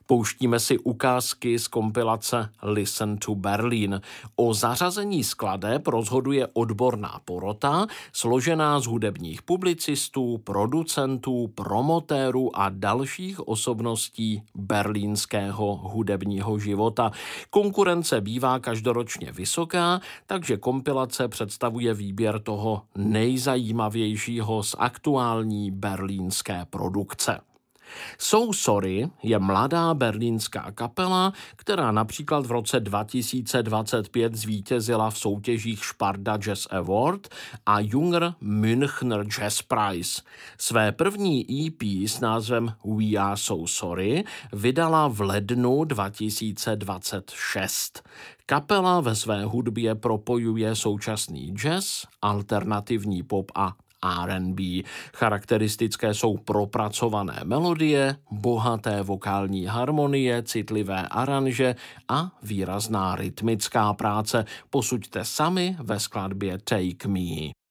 Pouštíme si ukázky z kompilace Listen to Berlin. O zařazení skladeb rozhoduje odborná porota, složená z hudebních publicistů, producentů, promotérů a dalších osobností berlínského hudebního života. Konkurence bývá každoročně vysoká, takže kompilace představuje výběr toho nejzajímavějšího z aktuální berlínské produkce. So Sorry je mladá berlínská kapela, která například v roce 2025 zvítězila v soutěžích Sparda Jazz Award a Junger Münchner Jazz Prize. Své první EP s názvem We Are So Sorry vydala v lednu 2026. Kapela ve své hudbě propojuje současný jazz, alternativní pop a R&B. Charakteristické jsou propracované melodie, bohaté vokální harmonie, citlivé aranže a výrazná rytmická práce. Posuďte sami ve skladbě Take Me.